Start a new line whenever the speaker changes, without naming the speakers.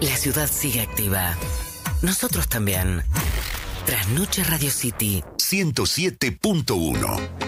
La ciudad sigue activa. Nosotros también. Trasnoche Radio City
107.1.